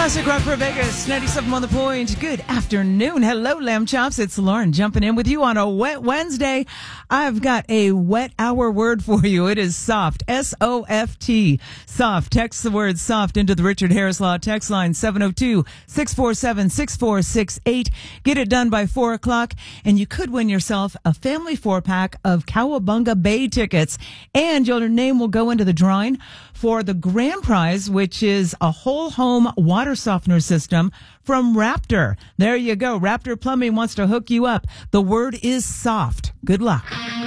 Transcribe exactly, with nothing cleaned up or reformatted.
Classic Rock for Vegas, ninety-seven on the point. Good afternoon. Hello, Lamb Chops. It's Lauren jumping in with you on a wet Wednesday. I've got a wet hour word for you. It is soft. S O F T. Soft. Text the word soft into the Richard Harris Law text line seven oh two, six four seven, six four six eight. Get it done by four o'clock, and you could win yourself a family four-pack of Cowabunga Bay tickets, and your name will go into the drawing for the grand prize, which is a whole home water softener system from Raptor. There you go. Raptor Plumbing wants to hook you up. The word is soft. Good luck.